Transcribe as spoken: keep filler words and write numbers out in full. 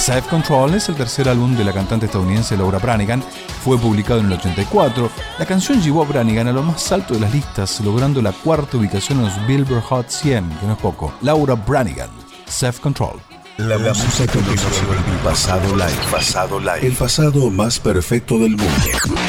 Self Control es el tercer álbum de la cantante estadounidense Laura Branigan. Fue publicado en el ochenta y cuatro. La canción llevó a Branigan a lo más alto de las listas, logrando la cuarta ubicación en los Billboard Hot cien, que no es poco. Laura Branigan, Self Control. La, la música que nos el pasado live. Pasado live. El pasado más perfecto del mundo.